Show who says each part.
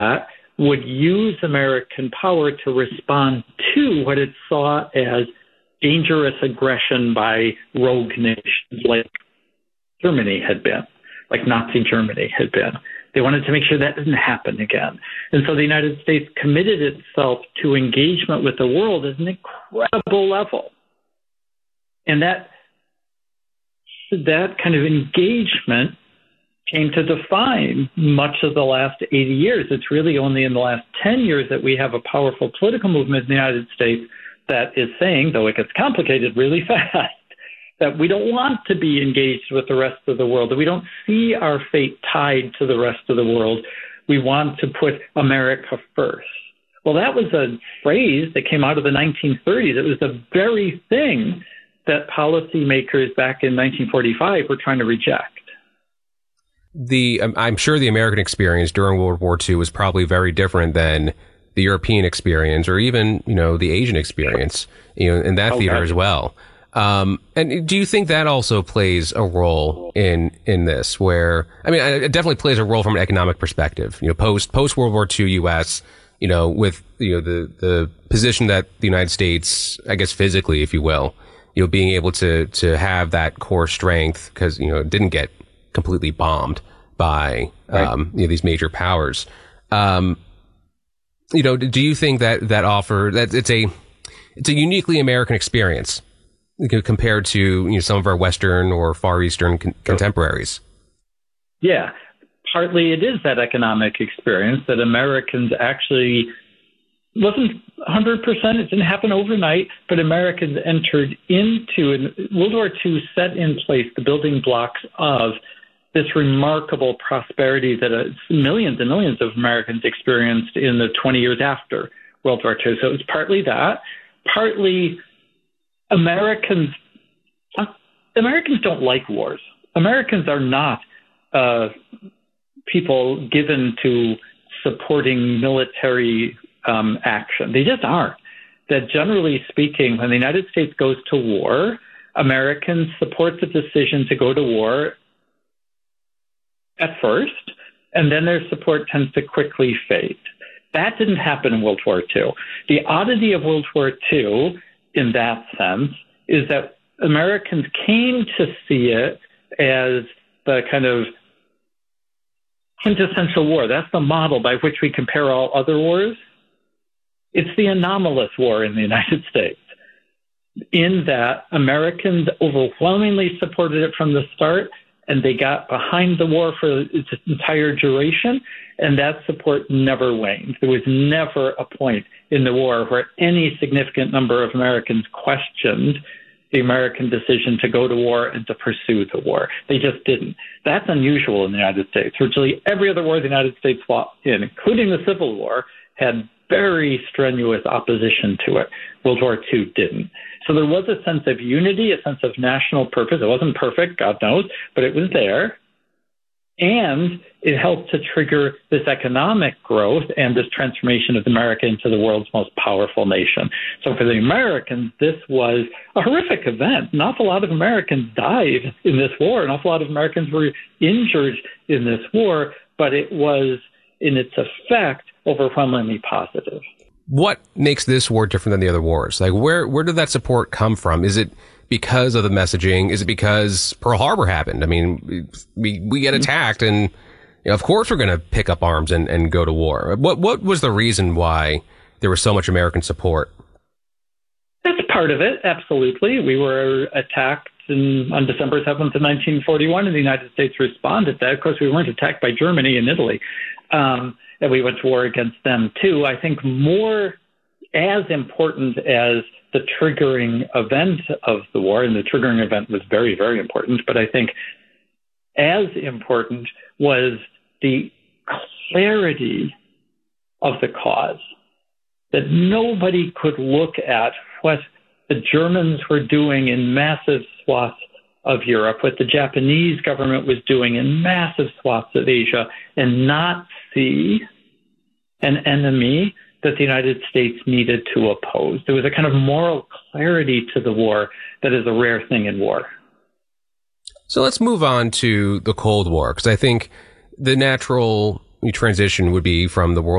Speaker 1: that would use American power to respond to what it saw as dangerous aggression by rogue nations like Germany had been, like Nazi Germany had been. They wanted to make sure that didn't happen again. And so the United States committed itself to engagement with the world at an incredible level. And that kind of engagement came to define much of the last 80 years. It's really only in the last 10 years that we have a powerful political movement in the United States that is saying, though it gets complicated really fast, that we don't want to be engaged with the rest of the world, that we don't see our fate tied to the rest of the world. We want to put America first. Well, that was a phrase that came out of the 1930s. It was the very thing that policymakers back in 1945 were trying to reject.
Speaker 2: I'm sure the American experience during World War II was probably very different than the European experience or even, the Asian experience, in that theater as well. And do you think that also plays a role in this where, it definitely plays a role from an economic perspective, post World War II US, with, the position that the United States, I guess physically, if you will, being able to have that core strength because, it didn't get completely bombed by, these major powers. Do you think that it's a uniquely American experience compared to some of our Western or Far Eastern contemporaries?
Speaker 1: Yeah, partly it is that economic experience that Americans actually wasn't 100%. It didn't happen overnight, but Americans entered into, and World War II set in place the building blocks of this remarkable prosperity that millions and millions of Americans experienced in the 20 years after World War II. So it was partly that, partly Americans don't like wars. Americans are not people given to supporting military action. They just aren't. That generally speaking, when the United States goes to war, Americans support the decision to go to war at first, and then their support tends to quickly fade. That didn't happen in World War II. The oddity of World War II, in that sense, is that Americans came to see it as the kind of quintessential war. That's the model by which we compare all other wars. It's the anomalous war in the United States, in that Americans overwhelmingly supported it from the start, and they got behind the war for its entire duration, and that support never waned. There was never a point in the war where any significant number of Americans questioned the American decision to go to war and to pursue the war. They just didn't. That's unusual in the United States. Virtually every other war the United States fought in, including the Civil War, had very strenuous opposition to it. World War II didn't. So there was a sense of unity, a sense of national purpose. It wasn't perfect, God knows, but it was there. And it helped to trigger this economic growth and this transformation of America into the world's most powerful nation. So for the Americans, this was a horrific event. An awful lot of Americans died in this war. An awful lot of Americans were injured in this war, but it was, in its effect, overwhelmingly positive.
Speaker 2: What makes this war different than the other wars? Like, where did that support come from? Is it because of the messaging? Is it because Pearl Harbor happened? I mean, we get attacked, and of course we're going to pick up arms and go to war. What was the reason why there was so much American support?
Speaker 1: That's part of it, absolutely. We were attacked on December 7th of 1941, and the United States responded to that. Of course, we weren't attacked by Germany and Italy. And we went to war against them, too. I think more as important as the triggering event of the war, and the triggering event was very, very important, but I think as important was the clarity of the cause, that nobody could look at what the Germans were doing in massive swaths of Europe, what the Japanese government was doing in massive swaths of Asia, and not see an enemy that the United States needed to oppose. There was a kind of moral clarity to the war that is a rare thing in war.
Speaker 2: So let's move on to the Cold War, because I think the natural transition would be from the World